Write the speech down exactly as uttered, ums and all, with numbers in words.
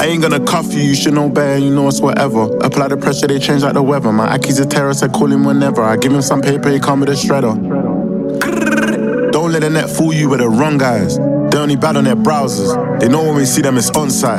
I ain't gonna cuff you, you should know better, you know it's whatever. Apply the pressure, they change like the weather. My Aki's a terrorist, I call him whenever. I give him some paper, he come with a shredder. Don't let the net fool you with the wrong guys. They only bad on their browsers. They know when we see them, it's on site.